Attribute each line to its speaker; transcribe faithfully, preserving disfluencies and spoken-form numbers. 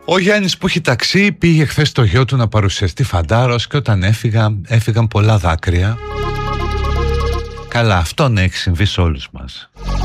Speaker 1: Ο Γιάννης που έχει ταξί πήγε χθες το γιο του να παρουσιαστεί φαντάρος και όταν έφυγα, έφυγαν πολλά δάκρυα. Καλά, αυτό ναι, έχει συμβεί σε όλους μας.